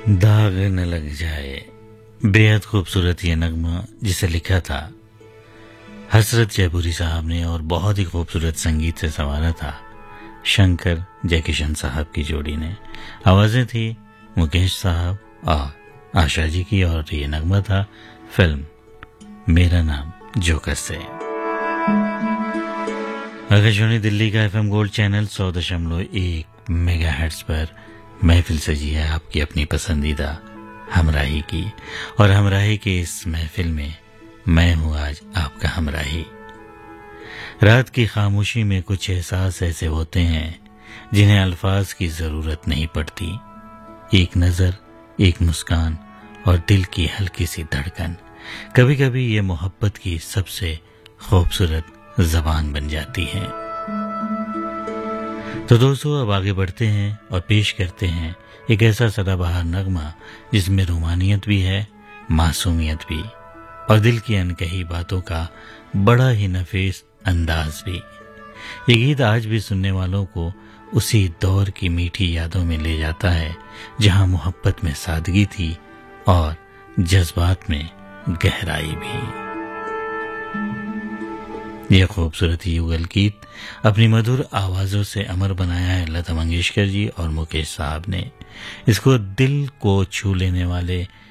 दाग न लग जाए, बेहद खूबसूरत ये नगमा जिसे लिखा था हसरत जयपुरी साहब ने और बहुत ही खूबसूरत संगीत से संवारा था शंकर जयकिशन साहब की जोड़ी ने। आवाजें थी मुकेश साहब और आशा जी की, और ये नगमा था फिल्म मेरा नाम जोकर से। आकाशवाणी दिल्ली का FM गोल्ड चैनल 100.1 मेगाहर्ट्ज पर महफिल सजी है आपकी अपनी पसंदीदा हमराही की, और हमराही की इस महफिल में मैं हूं आज आपका हमराही। रात की खामोशी में कुछ एहसास ऐसे होते हैं जिन्हें अल्फाज की जरूरत नहीं पड़ती। एक नजर, एक मुस्कान और दिल की हल्की सी धड़कन कभी कभी ये मोहब्बत की सबसे खूबसूरत जबान बन जाती है। तो दोस्तों, अब आगे बढ़ते हैं और पेश करते हैं एक ऐसा सदाबहार नगमा जिसमें रूमानियत भी है, मासूमियत भी, और दिल की अनकही बातों का बड़ा ही नफीस अंदाज भी। ये गीत आज भी सुनने वालों को उसी दौर की मीठी यादों में ले जाता है जहां मोहब्बत में सादगी थी और जज्बात में गहराई भी। यह खूबसूरत युगल गीत अपनी मधुर आवाजों से अमर बनाया है लता मंगेशकर जी और मुकेश साहब ने। इसको दिल को छू लेने वाले